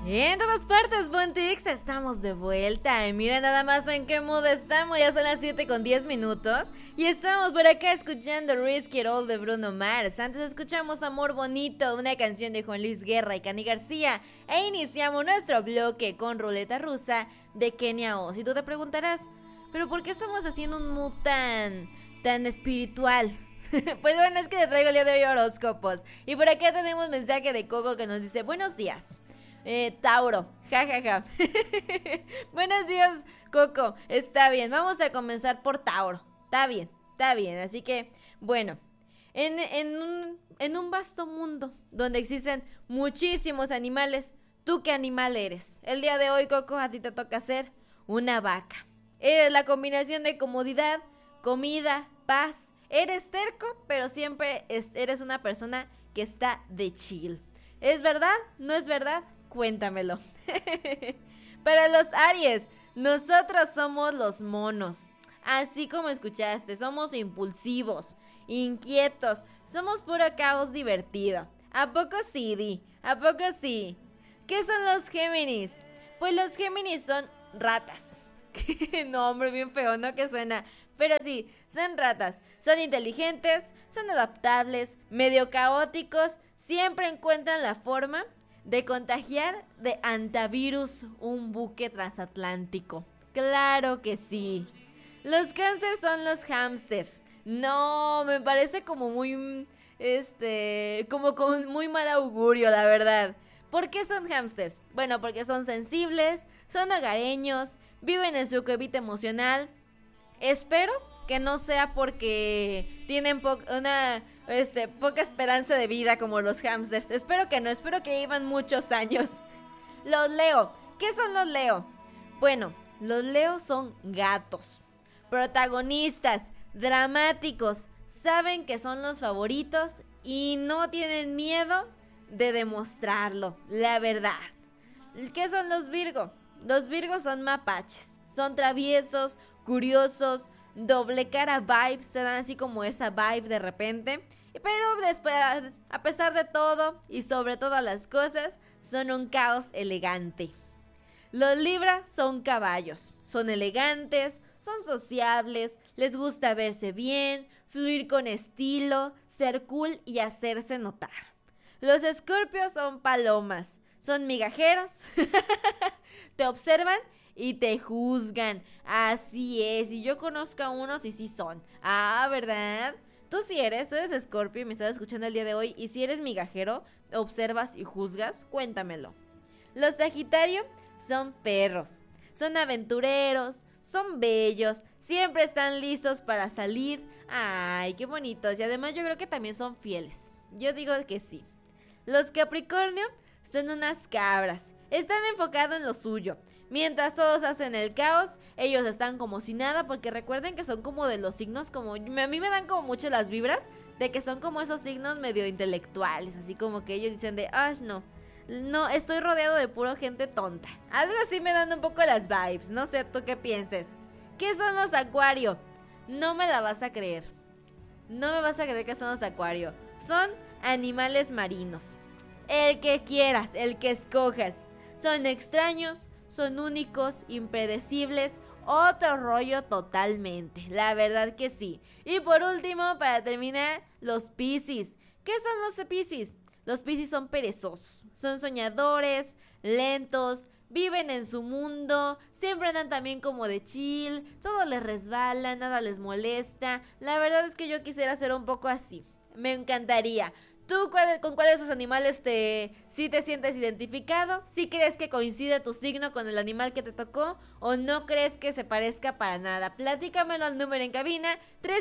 En todas partes, Buntix, estamos de vuelta. Y mira nada más en qué mood estamos. Ya son las 7:10 y estamos por acá escuchando Risk It All de Bruno Mars. Antes escuchamos Amor Bonito, una canción de Juan Luis Guerra y Cani García. E iniciamos nuestro bloque con Ruleta Rusa de Kenia O. Si tú te preguntarás, ¿pero por qué estamos haciendo un mood tan espiritual? Pues bueno, es que te traigo el día de hoy horóscopos. Y por acá tenemos mensaje de Coco que nos dice: buenos días, Tauro, jajaja. Buenos días, Coco. Está bien, vamos a comenzar por Tauro. Está bien. Así que, bueno, en un vasto mundo donde existen muchísimos animales, ¿tú qué animal eres? El día de hoy, Coco, a ti te toca ser una vaca. Eres la combinación de comodidad, comida, paz. Eres terco, pero siempre eres una persona que está de chill. ¿Es verdad? ¿No es verdad? Cuéntamelo. Para los Aries, nosotros somos los monos. Así como escuchaste, somos impulsivos, inquietos, somos puro caos divertido. ¿A poco sí, Di? ¿A poco sí? ¿Qué son los Géminis? Pues los Géminis son ratas. No, hombre, bien feo, ¿no? Que suena. Pero sí, son ratas. Son inteligentes, son adaptables, medio caóticos. Siempre encuentran la forma de contagiar de antivirus un buque transatlántico. Claro que sí. Los Cáncer son los hámsters. No, me parece como muy, como con muy mal augurio, la verdad. ¿Por qué son hámsters? Bueno, porque son sensibles, son hogareños, viven en su cuevita emocional. Espero que no sea porque tienen poca esperanza de vida como los hámsters. Espero que no, espero que llevan muchos años. Los Leo. ¿Qué son los Leo? Bueno, los Leo son gatos, protagonistas, dramáticos, saben que son los favoritos y no tienen miedo de demostrarlo, la verdad. ¿Qué son los Virgo? Los Virgos son mapaches, son traviesos, curiosos, doble cara vibes, te dan así como esa vibe de repente. Pero después, a pesar de todo y sobre todas las cosas, son un caos elegante. Los Libra son caballos, son elegantes, son sociables, les gusta verse bien, fluir con estilo, ser cool y hacerse notar. Los Escorpios son palomas, son migajeros, te observan y te juzgan. Así es, y yo conozco a unos y sí son. Ah, ¿verdad? Tú eres Escorpio y me estás escuchando el día de hoy. Y si eres migajero, observas y juzgas, cuéntamelo. Los Sagitario son perros, son aventureros, son bellos, siempre están listos para salir. Ay, qué bonitos. Y además yo creo que también son fieles. Yo digo que sí. Los Capricornio son unas cabras, están enfocados en lo suyo. Mientras todos hacen el caos, ellos están como si nada, porque recuerden que son como de los signos, como a mí me dan como mucho las vibras de que son como esos signos medio intelectuales, así como que ellos dicen de, no, estoy rodeado de puro gente tonta. Algo así me dan un poco las vibes, no sé tú qué pienses. ¿Qué son los Acuario? No me la vas a creer. No me vas a creer que son los Acuario. Son animales marinos. El que quieras, el que escojas. Son extraños, son únicos, impredecibles, otro rollo totalmente, la verdad que sí. Y por último, para terminar, los Piscis. ¿Qué son los Piscis? Los Piscis son perezosos, son soñadores, lentos, viven en su mundo, siempre andan también como de chill, todo les resbala, nada les molesta. La verdad es que yo quisiera ser un poco así, me encantaría. ¿Tú con cuál de esos animales sí te sientes identificado? ¿Sí crees que coincide tu signo con el animal que te tocó? ¿O no crees que se parezca para nada? Platícamelo al número en cabina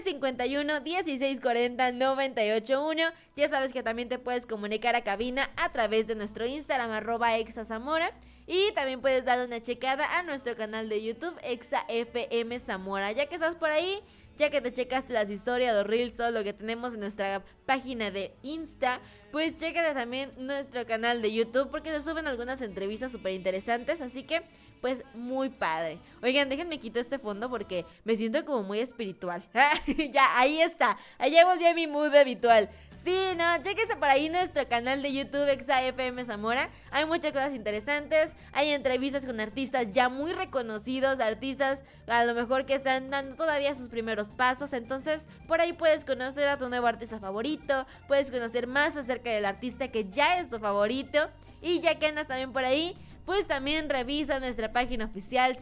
351-1640-981. Ya sabes que también te puedes comunicar a cabina a través de nuestro Instagram @exazamora. Y también puedes darle una checada a nuestro canal de YouTube ExaFM Zamora. Ya que estás por ahí, ya que te checaste las historias, los reels, todo lo que tenemos en nuestra página de Insta, pues chécate también nuestro canal de YouTube, porque se suben algunas entrevistas súper interesantes, así que pues muy padre. Oigan, déjenme quitar este fondo porque me siento como muy espiritual. Ya, ahí está, allá volví a mi mood habitual. Sí, no, chéquense por ahí nuestro canal de YouTube ExaFM Zamora. Hay muchas cosas interesantes. Hay entrevistas con artistas ya muy reconocidos, artistas a lo mejor que están dando todavía sus primeros pasos. Entonces, por ahí puedes conocer a tu nuevo artista favorito, puedes conocer más acerca del artista que ya es tu favorito. Y ya que andas también por ahí, pues también revisa nuestra página oficial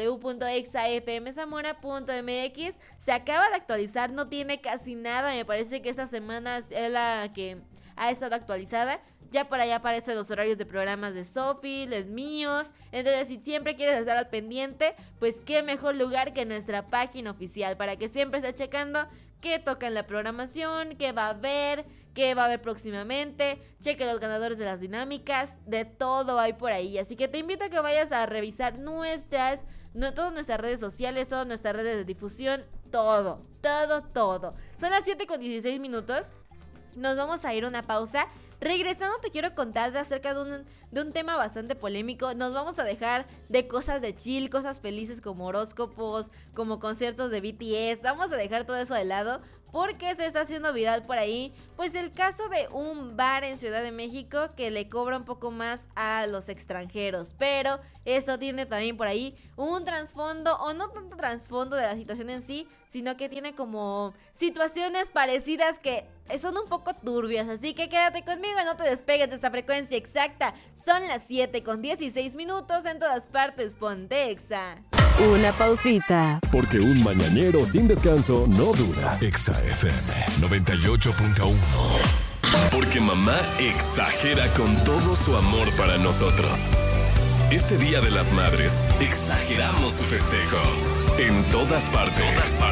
www.exafmzamora.mx. Se acaba de actualizar, no tiene casi nada. Me parece que esta semana es la que ha estado actualizada. Ya por allá aparecen los horarios de programas de Sofi, los míos. Entonces, si siempre quieres estar al pendiente, pues qué mejor lugar que nuestra página oficial para que siempre estés checando qué toca en la programación, qué va a haber próximamente. Cheque los ganadores de las dinámicas, de todo hay por ahí. Así que te invito a que vayas a revisar todas nuestras redes sociales, todas nuestras redes de difusión, todo. Son las 7:16. Nos vamos a ir a una pausa. Regresando te quiero contar acerca de un tema bastante polémico. Nos vamos a dejar de cosas de chill, cosas felices como horóscopos, como conciertos de BTS. Vamos a dejar todo eso de lado porque se está haciendo viral por ahí, pues el caso de un bar en Ciudad de México que le cobra un poco más a los extranjeros. Pero esto tiene también por ahí un trasfondo, o no tanto trasfondo de la situación en sí, sino que tiene como situaciones parecidas que son un poco turbias. Así que quédate conmigo y no te despegues de esta frecuencia exacta. Son las 7:16 en todas partes. Ponte Exa. Una pausita. Porque un mañanero sin descanso no dura. Exa FM 98.1. Porque mamá exagera con todo su amor para nosotros. Este Día de las Madres, exageramos su festejo. En todas partes.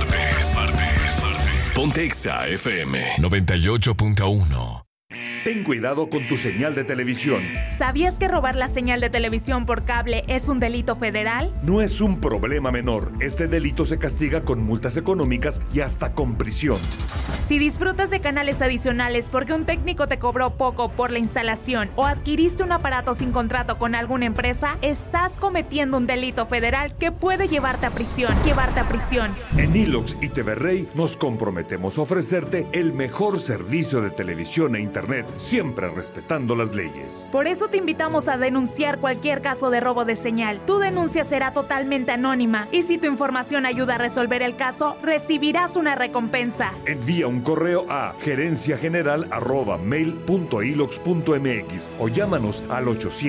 Ponte Exa FM 98.1. Ten cuidado con tu señal de televisión. ¿Sabías que robar la señal de televisión por cable es un delito federal? No es un problema menor. Este delito se castiga con multas económicas y hasta con prisión. Si disfrutas de canales adicionales porque un técnico te cobró poco por la instalación o adquiriste un aparato sin contrato con alguna empresa, estás cometiendo un delito federal que puede llevarte a prisión. En Ilox y TV Rey nos comprometemos a ofrecerte el mejor servicio de televisión e internet, siempre respetando las leyes. Por eso te invitamos a denunciar cualquier caso de robo de señal. Tu denuncia será totalmente anónima y si tu información ayuda a resolver el caso, recibirás una recompensa. Envía un correo a gerenciageneral@mail.ilox.mx o llámanos al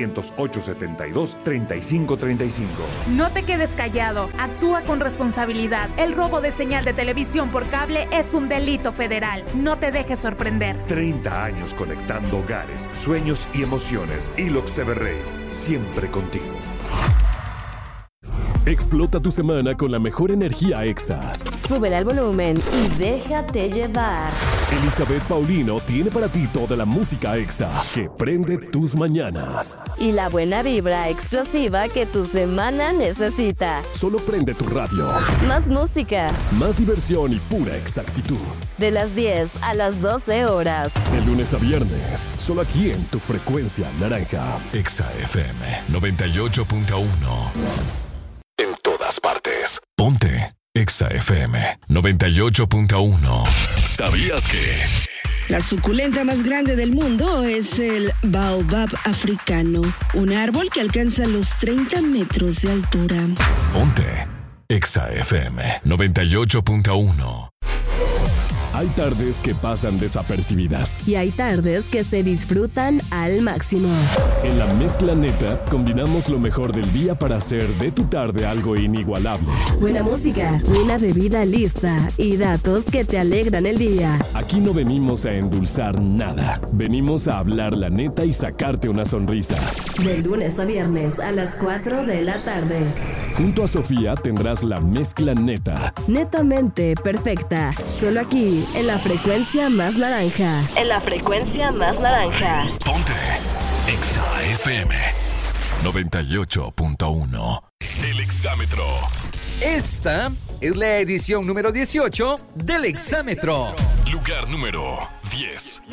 800-872-3535. No te quedes callado, actúa con responsabilidad. El robo de señal de televisión por cable es un delito federal. No te dejes sorprender. 30 años conectando hogares, sueños y emociones. Ilox TV Rey, siempre contigo. Explota tu semana con la mejor energía Exa. Súbele al volumen y déjate llevar. Elizabeth Paulino tiene para ti toda la música Exa que prende tus mañanas. Y la buena vibra explosiva que tu semana necesita. Solo prende tu radio. Más música. Más diversión y pura exactitud. De las 10 a las 12 horas. De lunes a viernes, solo aquí en tu frecuencia naranja. Exa FM 98.1. En todas partes. Ponte Exa FM 98.1. ¿Sabías que? La suculenta más grande del mundo es el baobab africano, un árbol que alcanza los 30 metros de altura. Ponte Exa FM 98.1. Hay tardes que pasan desapercibidas. Y hay tardes que se disfrutan al máximo. En la mezcla neta, combinamos lo mejor del día para hacer de tu tarde algo inigualable. Buena música, una bebida lista y datos que te alegran el día. Aquí no venimos a endulzar nada. Venimos a hablar la neta y sacarte una sonrisa. De lunes a viernes a las 4 de la tarde. Junto a Sofía tendrás la mezcla neta. Netamente perfecta. Solo aquí, en la frecuencia más naranja. En la frecuencia más naranja. Ponte Exa FM 98.1. El Exámetro. Esta es la edición número 18 del Exámetro. Lugar número 10.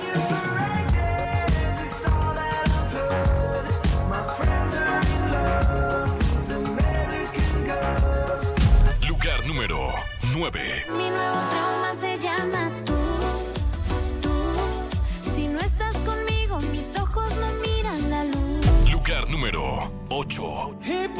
Lugar número 9. Mi nuevo trauma se llama tú. lugar número 8.